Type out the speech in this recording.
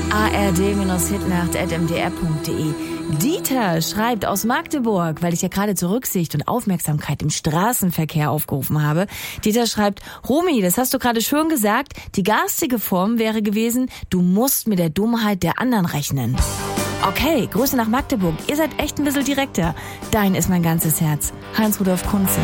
ard-hitnacht@mdr.de. Dieter schreibt aus Magdeburg, weil ich ja gerade zur Rücksicht und Aufmerksamkeit im Straßenverkehr aufgerufen habe. Dieter schreibt, Romy, das hast du gerade schön gesagt, die garstige Form wäre gewesen, du musst mit der Dummheit der anderen rechnen. Okay, Grüße nach Magdeburg. Ihr seid echt ein bisschen direkter. Dein ist mein ganzes Herz. Heinz Rudolf Kunze.